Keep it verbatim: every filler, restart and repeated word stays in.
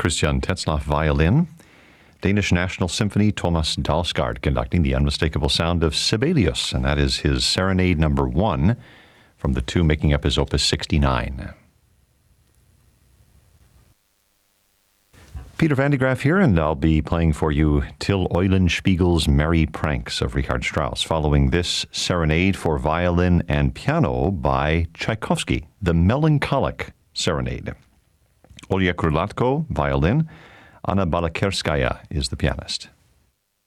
Christian Tetzlaff, violin. Danish National Symphony, Thomas Dalsgaard conducting the unmistakable sound of Sibelius, and that is his Serenade number one from the two making up his Opus sixty-nine. Peter Van de Graaff here, and I'll be playing for you Till Eulenspiegel's Merry Pranks of Richard Strauss, following this Serenade for violin and piano by Tchaikovsky, the Melancholic Serenade. Olya Krylatko, violin. Anna Balakerskaya is the pianist.